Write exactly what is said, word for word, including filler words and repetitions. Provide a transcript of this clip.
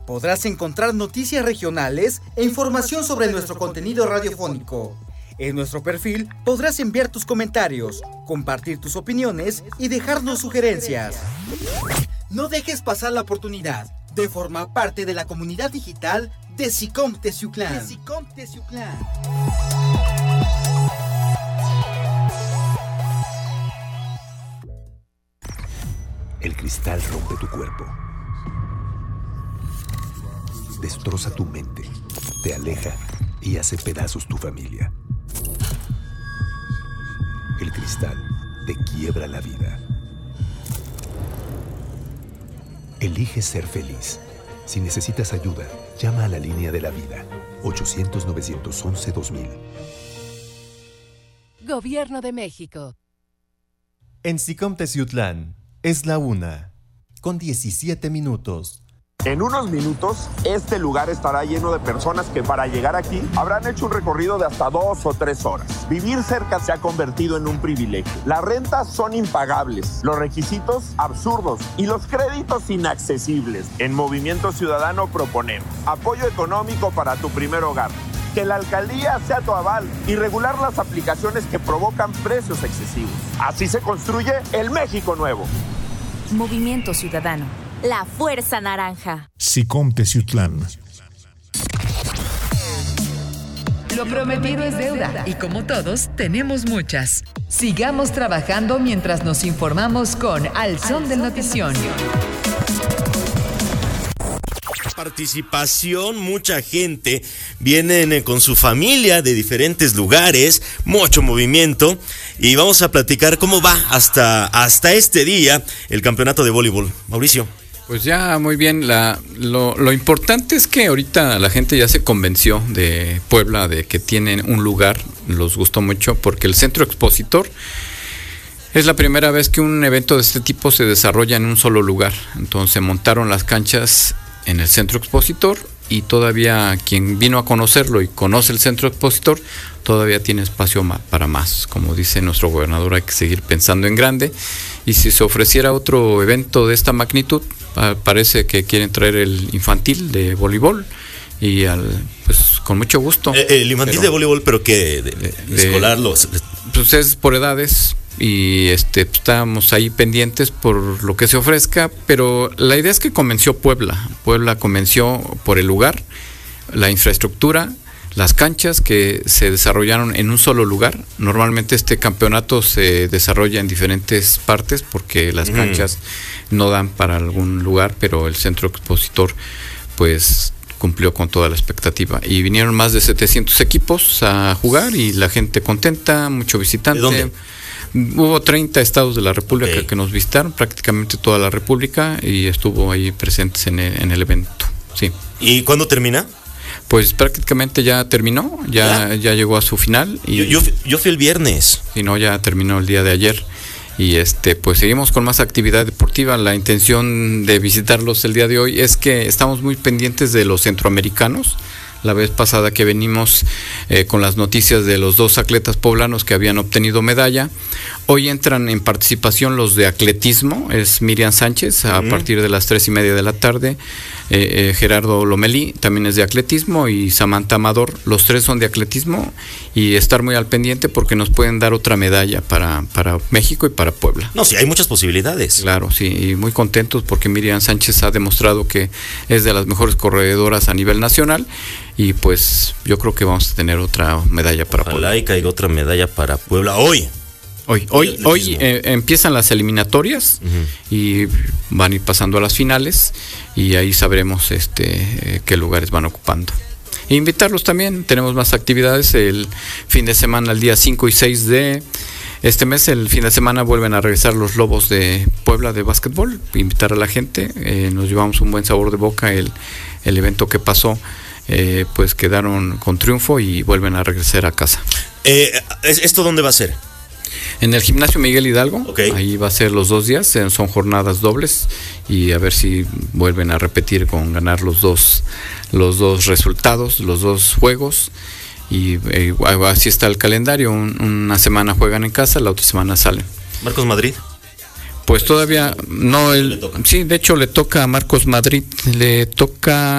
Podrás encontrar noticias regionales e información sobre nuestro contenido radiofónico. En nuestro perfil podrás enviar tus comentarios, compartir tus opiniones y dejarnos sugerencias. No dejes pasar la oportunidad de formar parte de la comunidad digital de SICOM Teciutlán. De SICOM Teciutlán. El cristal rompe tu cuerpo, destroza tu mente, te aleja y hace pedazos tu familia. El cristal te quiebra la vida. Elige ser feliz. Si necesitas ayuda, llama a la línea de la vida, ochocientos, novecientos once, dos mil. Gobierno de México. En SICOM Teciutlán es la una, con diecisiete minutos. En unos minutos, este lugar estará lleno de personas que para llegar aquí habrán hecho un recorrido de hasta dos o tres horas. Vivir cerca se ha convertido en un privilegio. Las rentas son impagables, los requisitos absurdos y los créditos inaccesibles. En Movimiento Ciudadano proponemos apoyo económico para tu primer hogar, que la alcaldía sea tu aval y regular las aplicaciones que provocan precios excesivos. Así se construye el México nuevo. Movimiento Ciudadano. La Fuerza Naranja. SICOM Teciutlán. Lo prometido es deuda y como todos tenemos muchas. Sigamos trabajando mientras nos informamos con Al Son del Notición. Participación, mucha gente, vienen con su familia de diferentes lugares, mucho movimiento y vamos a platicar cómo va hasta, hasta este día el campeonato de voleibol. Mauricio. Pues ya muy bien, la, lo, lo importante es que ahorita la gente ya se convenció de Puebla de que tienen un lugar, los gustó mucho porque el Centro Expositor es la primera vez que un evento de este tipo se desarrolla en un solo lugar, entonces montaron las canchas en el Centro Expositor y todavía quien vino a conocerlo y conoce el Centro Expositor todavía tiene espacio para más. Como dice nuestro gobernador, hay que seguir pensando en grande y si se ofreciera otro evento de esta magnitud, parece que quieren traer el infantil de voleibol y al, pues con mucho gusto. El, el infantil pero, de voleibol, pero que de, de, de escolar los pues es por edades y este pues, estamos ahí pendientes por lo que se ofrezca, pero la idea es que convenció Puebla. Puebla convenció por el lugar, la infraestructura, las canchas que se desarrollaron en un solo lugar. Normalmente este campeonato se desarrolla en diferentes partes porque las canchas mm. no dan para algún lugar, pero el Centro Expositor pues cumplió con toda la expectativa y vinieron más de setecientos equipos a jugar y la gente contenta, mucho visitante. ¿De dónde? Hubo treinta estados de la República okay. que nos visitaron, prácticamente toda la República, y estuvo ahí presentes en el, en el evento. Sí. ¿Y cuándo termina? Pues prácticamente ya terminó, ya, ¿Ya? ya llegó a su final. Y, yo, yo, yo fui el viernes. Y no, ya terminó el día de ayer. Y este, pues seguimos con más actividad deportiva. La intención de visitarlos el día de hoy es que estamos muy pendientes de los centroamericanos. La vez pasada que venimos eh, con las noticias de los dos atletas poblanos que habían obtenido medalla, hoy entran en participación los de atletismo, es Miriam Sánchez a mm. partir de las tres y media de la tarde, eh, eh, Gerardo Lomelí también es de atletismo y Samantha Amador, los tres son de atletismo y estar muy al pendiente porque nos pueden dar otra medalla para, para México y para Puebla. No, sí, hay muchas posibilidades. Claro, sí, y muy contentos porque Miriam Sánchez ha demostrado que es de las mejores corredoras a nivel nacional. Y pues yo creo que vamos a tener otra medalla para Ojalá Puebla. Ojalá y caiga otra medalla para Puebla hoy. Hoy, hoy, hoy eh, empiezan las eliminatorias uh-huh. y van a ir pasando a las finales y ahí sabremos este eh, qué lugares van ocupando. E invitarlos también, tenemos más actividades el fin de semana, el día cinco y seis de este mes, el fin de semana vuelven a regresar los Lobos de Puebla de básquetbol, invitar a la gente, eh, nos llevamos un buen sabor de boca el, el evento que pasó. Eh, pues quedaron con triunfo y vuelven a regresar a casa. Eh, ¿Esto dónde va a ser? En el gimnasio Miguel Hidalgo, okay. Ahí va a ser los dos días, son jornadas dobles y a ver si vuelven a repetir con ganar los dos, los dos resultados, los dos juegos y eh, así está el calendario, Un, una semana juegan en casa, la otra semana salen. Marcos Madrid. Pues todavía no, el, sí, de hecho le toca a Marcos Madrid, le toca